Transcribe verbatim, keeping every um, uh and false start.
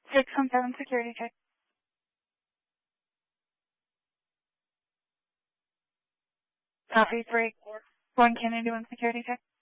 six one seven security check. Copy three. One Kennedy, one security check.